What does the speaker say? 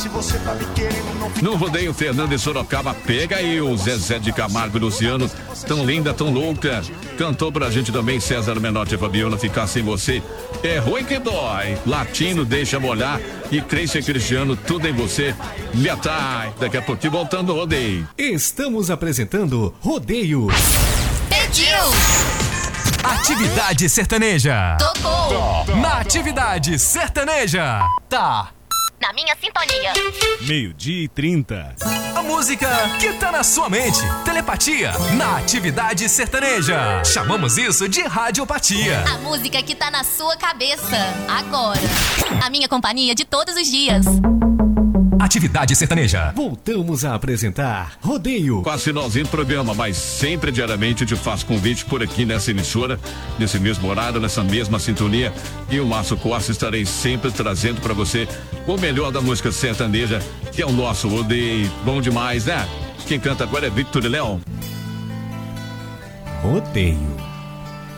Se você tá me querendo, não fica... No rodeio Fernando e Sorocaba, pega aí o Zezé de Camargo e Luciano, tão linda, tão louca. Cantou pra gente também César Menotti e Fabiana, Ficar Sem Você. É ruim que dói. Latino, Deixa Molhar. E Crença Cristiano, Tudo em Você. Me atrai. Daqui a pouquinho voltando o rodeio. Estamos apresentando Rodeio. Pediu! Atividade sertaneja. Tocou! Na atividade sertaneja. Tá. Na minha sintonia. 12:30. A música que tá na sua mente. Telepatia na atividade sertaneja. Chamamos isso de radiopatia. A música que tá na sua cabeça. Agora. A minha companhia de todos os dias. Atividade sertaneja. Voltamos a apresentar Rodeio. Quase finalzinho do programa, mas sempre diariamente eu te faço convite por aqui nessa emissora, nesse mesmo horário, nessa mesma sintonia. E o Márcio Costa estarei sempre trazendo pra você o melhor da música sertaneja, que é o nosso Rodeio. Bom demais, né? Quem canta agora é Victor e Leão. Rodeio.